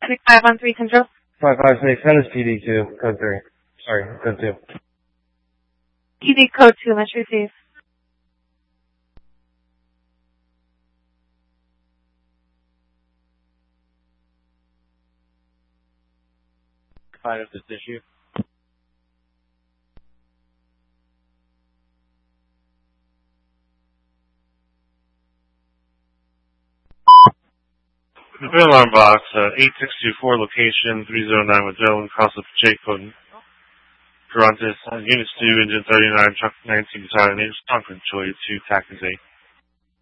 6513 control. 556, send us PD2, code 3. Sorry, code 2. PD code 2, let's receive. Fine with this issue. The bill alarm box, 8624, location 309 with Magellan, Casa Pacheco, Durantes, Unit 2, Engine 39, Truck 19, Battalion 8, Conference, Choice 2, Tactics 8.